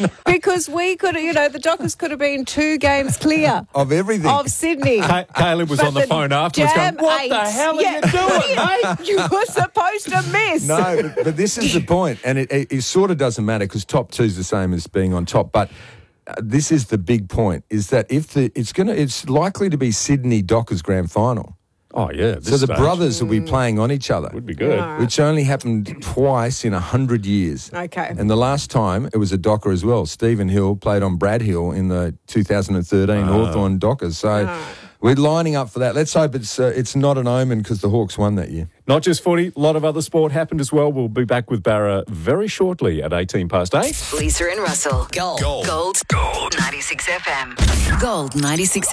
because we could have, the Dockers could have been 2 games clear of everything. Of Sydney. Caleb was on the phone afterwards going, what the hell are you doing, mate? You were supposed to miss. No, but this is the point, and it sort of doesn't matter because top 2's the same as being on top, but this is the big point, is that it's likely to be Sydney Dockers grand final. Oh, yeah. So the brothers will be playing on each other. Would be good. Right. Which only happened twice in 100 years. Okay. And the last time, it was a Docker as well. Stephen Hill played on Brad Hill in the 2013 Hawthorn Dockers. So we're lining up for that. Let's hope it's not an omen because the Hawks won that year. Not just footy, a lot of other sport happened as well. We'll be back with Barra very shortly at 8:18. Lisa and Russell. Gold. 96 FM. Gold 96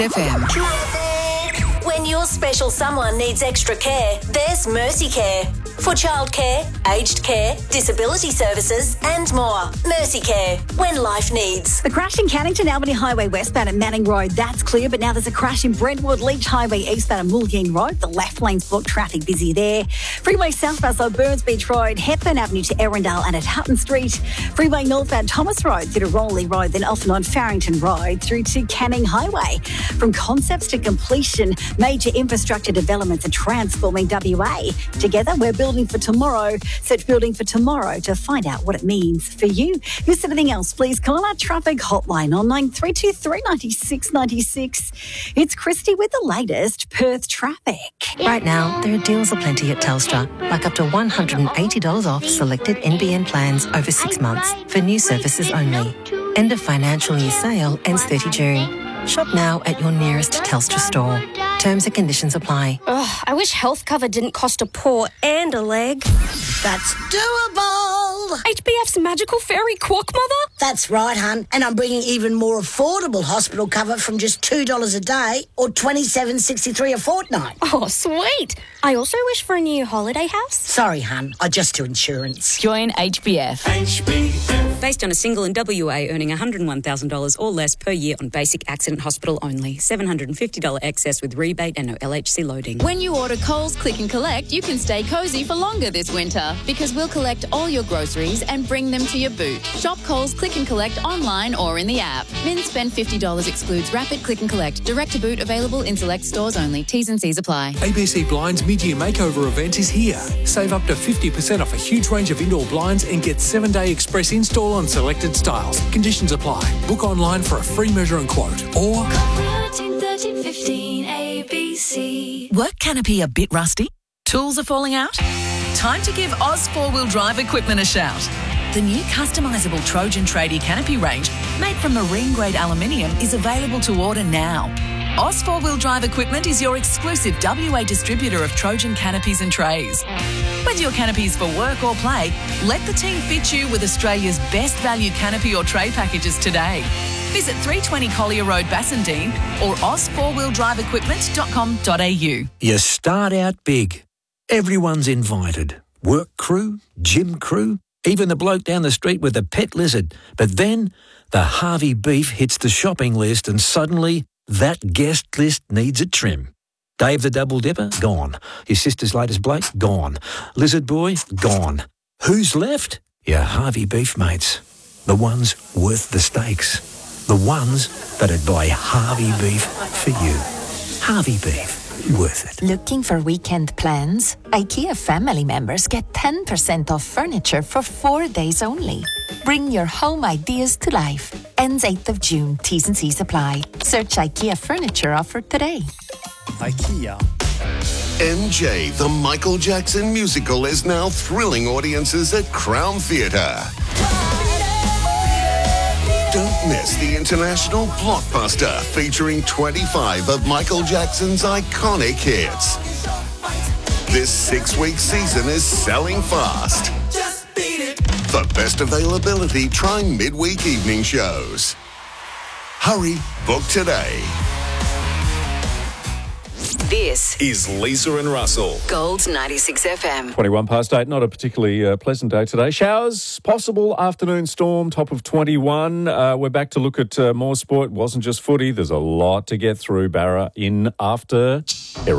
FM. When your special someone needs extra care, there's Mercy Care. For childcare, aged care, disability services and more. Mercy Care. When life needs. The crash in Cannington, Albany Highway westbound at Manning Road, that's clear, but now there's a crash in Brentwood, Leach Highway eastbound at Mulligan Road. The left lane's blocked, traffic busy there. Freeway southbound, so Burns Beach Road, Hepburn Avenue to Erindale and at Hutton Street. Freeway northbound, Thomas Road through to Rowley Road, then off and on Farrington Road through to Canning Highway. From concepts to completion, major infrastructure developments are transforming WA. Together, we're building for tomorrow. Search Building for Tomorrow to find out what it means for you. If there's anything else, please call our traffic hotline on 9323 96 96. It's Christy with the latest Perth traffic. Right now, there are deals aplenty at Telstra, like up to $180 off selected NBN plans over 6 months for new services only. End of financial year sale ends 30 June. Shop now at your nearest Telstra store. Terms and conditions apply. Ugh, I wish health cover didn't cost a paw and a leg. That's doable. HBF's magical fairy quack mother? That's right, hun. And I'm bringing even more affordable hospital cover from just $2 a day or $27.63 a fortnight. Oh, sweet. I also wish for a new holiday house. Sorry, hun. I just do insurance. Join HBF. Based on a single in WA earning $101,000 or less per year on basic accident hospital only. $750 excess with rebate and no LHC loading. When you order Coles Click and Collect, you can stay cosy for longer this winter because we'll collect all your groceries and bring them to your boot. Shop Coles Click and Collect online or in the app. Min spend $50 excludes rapid click and collect. Direct to boot available in select stores only. T's and C's apply. ABC Blinds mid-year makeover event is here. Save up to 50% off a huge range of indoor blinds and get 7-day express install on selected styles. Conditions apply. Book online for a free measure and quote or... 1315 ABC. Work canopy a bit rusty? Tools are falling out? Time to give Oz 4-wheel drive equipment a shout. The new customisable Trojan Tradie canopy range, made from marine-grade aluminium, is available to order now. Oz 4-wheel drive equipment is your exclusive WA distributor of Trojan canopies and trays. Whether your canopies for work or play, let the team fit you with Australia's best value canopy or tray packages today. Visit 320 Collier Road, Bassendean or oz4wheeldriveequipment.com.au. You start out big. Everyone's invited. Work crew, gym crew, even the bloke down the street with the pet lizard. But then the Harvey beef hits the shopping list and suddenly that guest list needs a trim. Dave the Double Dipper? Gone. Your sister's latest Blake? Gone. Lizard Boy? Gone. Who's left? Your Harvey beef mates. The ones worth the stakes. The ones that'd buy Harvey beef for you. Harvey beef. Worth it. Looking for weekend plans? IKEA family members get 10% off furniture for 4 days only. Bring your home ideas to life. Ends 8th of June. T's and C's apply. Search IKEA furniture offer today. IKEA. MJ, the Michael Jackson musical, is now thrilling audiences at Crown Theatre. Don't miss the international blockbuster featuring 25 of Michael Jackson's iconic hits. This 6-week season is selling fast. For best availability, try midweek evening shows. Hurry, book today. This is Lisa and Russell. Gold 96 FM. 8:21. Not a particularly pleasant day today. Showers, possible afternoon storm, top of 21. We're back to look at more sport. It wasn't just footy. There's a lot to get through, Barra, in after...